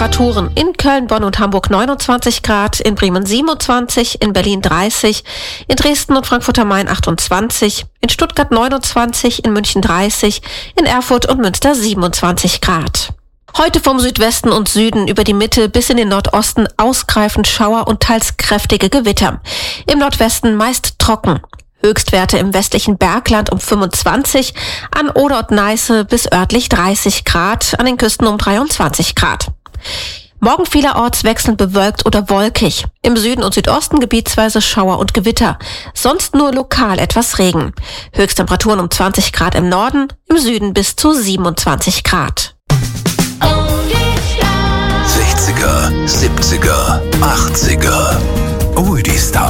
Temperaturen in Köln, Bonn und Hamburg 29 Grad, in Bremen 27, in Berlin 30, in Dresden und Frankfurt am Main 28, in Stuttgart 29, in München 30, in Erfurt und Münster 27 Grad. Heute vom Südwesten und Süden über die Mitte bis in den Nordosten ausgreifend Schauer und teils kräftige Gewitter. Im Nordwesten meist trocken. Höchstwerte im westlichen Bergland um 25, an Oder und Neiße bis örtlich 30 Grad, an den Küsten um 23 Grad. Morgen vielerorts wechselnd bewölkt oder wolkig. Im Süden und Südosten gebietsweise Schauer und Gewitter. Sonst nur lokal etwas Regen. Höchsttemperaturen um 20 Grad im Norden, im Süden bis zu 27 Grad. 60er, 70er, 80er. Oldie Star.